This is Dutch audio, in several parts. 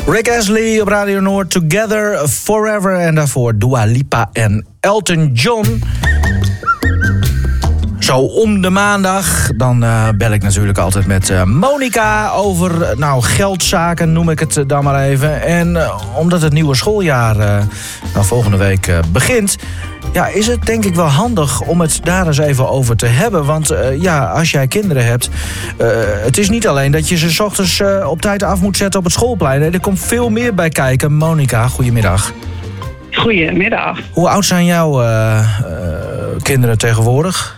Rick Astley op Radio Noord, Together Forever. En daarvoor Dua Lipa en Elton John. Zo om de maandag, dan bel ik natuurlijk altijd met Monica over geldzaken, noem ik het dan maar even. En omdat het nieuwe schooljaar volgende week begint, is het denk ik wel handig om het daar eens even over te hebben. Want als jij kinderen hebt, het is niet alleen dat je ze 's ochtends op tijd af moet zetten op het schoolplein. Er komt veel meer bij kijken. Monica, goedemiddag. Goedemiddag. Hoe oud zijn jouw kinderen tegenwoordig?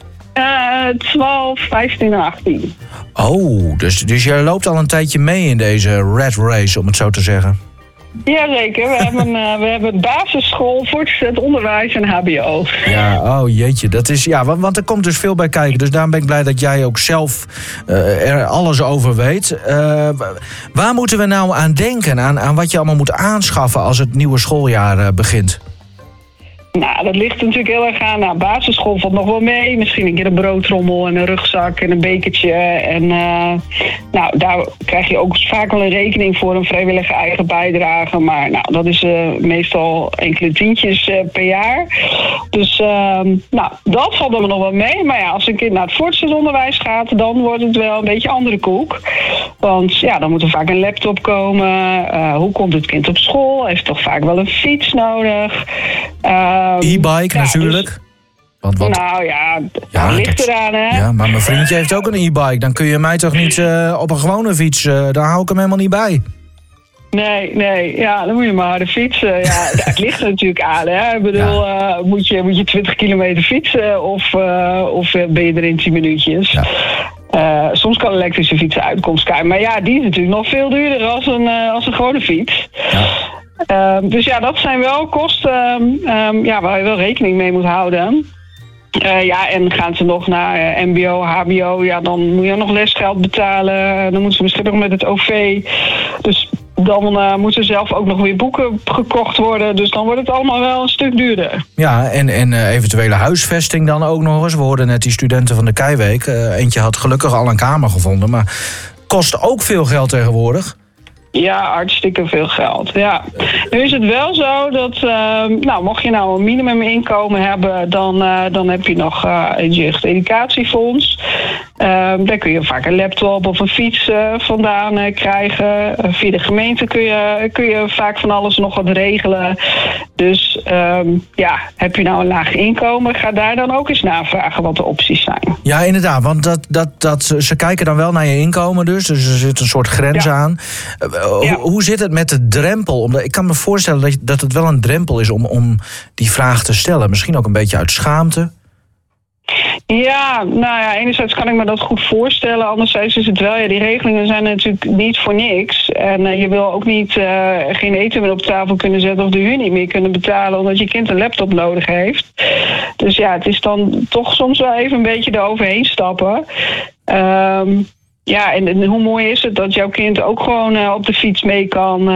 12, 15 en 18. Oh, dus jij loopt al een tijdje mee in deze rat race, om het zo te zeggen. Jazeker, we hebben basisschool, voortgezet onderwijs en hbo. Ja, oh jeetje, dat is, want er komt dus veel bij kijken. Dus daarom ben ik blij dat jij ook zelf er alles over weet. Waar moeten we nou aan denken? Aan wat je allemaal moet aanschaffen als het nieuwe schooljaar begint? Nou, dat ligt natuurlijk heel erg aan. Basisschool valt nog wel mee. Misschien een keer een broodtrommel en een rugzak en een bekertje. En daar krijg je ook vaak wel een rekening voor, een vrijwillige eigen bijdrage. Maar dat is meestal enkele tientjes per jaar. Dus dat valt er nog wel mee. Maar als een kind naar het voortgezet onderwijs gaat, dan wordt het wel een beetje andere koek. Want dan moet er vaak een laptop komen. Hoe komt het kind op school? Heeft toch vaak wel een fiets nodig. E-bike natuurlijk. Dus, want dat ligt eraan, hè? Ja, maar mijn vriendje heeft ook een e-bike. Dan kun je mij toch niet op een gewone fiets... daar hou ik hem helemaal niet bij. Nee. Ja, dan moet je maar harder fietsen. Ja, het ligt er natuurlijk aan, hè? Ik bedoel, moet je 20 kilometer fietsen of ben je er in 10 minuutjes? Ja. Soms kan elektrische fietsen uitkomst krijgen. Maar die is natuurlijk nog veel duurder als een gewone fiets. Ja. Dus dat zijn wel kosten waar je wel rekening mee moet houden. En gaan ze nog naar mbo, hbo, dan moet je nog lesgeld betalen. Dan moeten ze misschien nog met het OV. Dus dan moeten zelf ook nog weer boeken gekocht worden. Dus dan wordt het allemaal wel een stuk duurder. Ja, en eventuele huisvesting dan ook nog eens. We hoorden net die studenten van de Keiweek. Eentje had gelukkig al een kamer gevonden. Maar kost ook veel geld tegenwoordig. Ja, hartstikke veel geld. Ja. Nu is het wel zo dat, mocht je een minimuminkomen hebben, dan heb je nog het jeugdeducatiefonds. Daar kun je vaak een laptop of een fiets vandaan krijgen. Via de gemeente kun je vaak van alles nog wat regelen. Dus heb je een laag inkomen, ga daar dan ook eens navragen wat de opties zijn. Ja, inderdaad, want ze kijken dan wel naar je inkomen dus er zit een soort grens aan. Hoe zit het met de drempel? Omdat ik kan me voorstellen dat het wel een drempel is om die vraag te stellen. Misschien ook een beetje uit schaamte. Ja, enerzijds kan ik me dat goed voorstellen. Anderzijds is het wel, die regelingen zijn natuurlijk niet voor niks. En je wil ook niet geen eten meer op tafel kunnen zetten of de huur niet meer kunnen betalen omdat je kind een laptop nodig heeft. Dus het is dan toch soms wel even een beetje eroverheen stappen. En hoe mooi is het dat jouw kind ook gewoon op de fiets mee kan.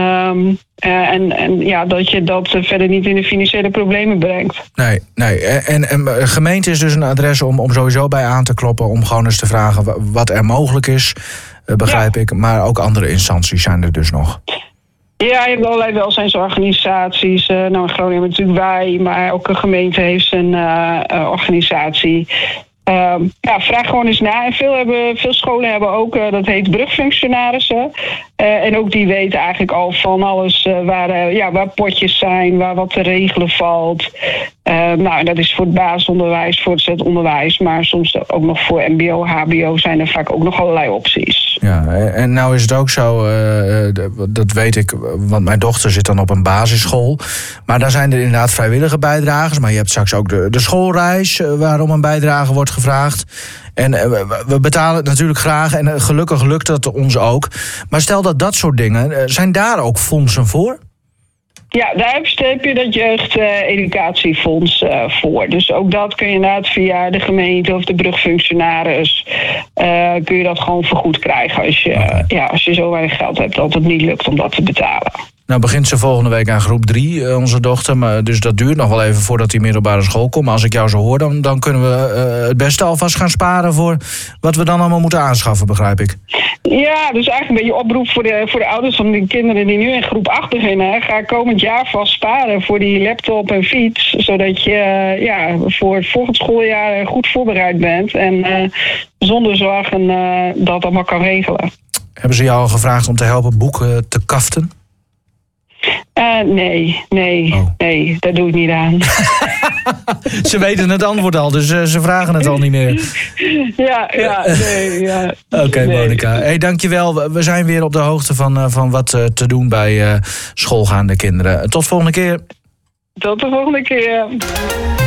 Dat je dat verder niet in de financiële problemen brengt. Nee. En gemeente is dus een adres om sowieso bij aan te kloppen. Om gewoon eens te vragen wat er mogelijk is, begrijp ik. Maar ook andere instanties zijn er dus nog. Ja, je hebt allerlei welzijnsorganisaties. In Groningen hebben we natuurlijk wij, maar ook een gemeente heeft een organisatie. Vraag gewoon eens na. En veel scholen hebben ook, dat heet brugfunctionarissen. En ook die weten eigenlijk al van alles waar potjes zijn, waar wat te regelen valt. En dat is voor het basisonderwijs, voortgezet onderwijs, maar soms ook nog voor mbo, hbo zijn er vaak ook nog allerlei opties. Ja, en nou is het ook zo, dat weet ik, want mijn dochter zit dan op een basisschool. Maar daar zijn er inderdaad vrijwillige bijdragers, maar je hebt straks ook de schoolreis waarom een bijdrage wordt gevraagd. En we betalen het natuurlijk graag en gelukkig lukt dat ons ook. Maar stel dat soort dingen, zijn daar ook fondsen voor? Ja, daar heb je dat jeugdeducatiefonds voor. Dus ook dat kun je inderdaad via de gemeente of de brugfunctionaris kun je dat gewoon vergoed krijgen als je zo weinig geld hebt dat het niet lukt om dat te betalen. Nou begint ze volgende week aan groep 3, onze dochter. Maar, dus dat duurt nog wel even voordat die middelbare school komt. Maar als ik jou zo hoor, dan kunnen we het beste alvast gaan sparen voor wat we dan allemaal moeten aanschaffen, begrijp ik. Ja, dus eigenlijk een beetje oproep voor de ouders van die kinderen die nu in groep 8 beginnen. Ga komend jaar vast sparen voor die laptop en fiets. Zodat je voor het volgend schooljaar goed voorbereid bent. En zonder zorgen dat allemaal kan regelen. Hebben ze jou al gevraagd om te helpen boeken te kaften? Nee, dat doe ik niet aan. Ze weten het antwoord al, dus ze vragen het al niet meer. Ja. Oké, Monica. Hey, dankjewel. We zijn weer op de hoogte van wat te doen bij schoolgaande kinderen. Tot volgende keer. Tot de volgende keer.